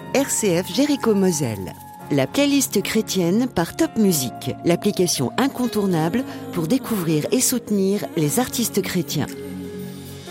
RCF Jéricho-Moselle. La playlist chrétienne par Top Music, l'application incontournable pour découvrir et soutenir les artistes chrétiens.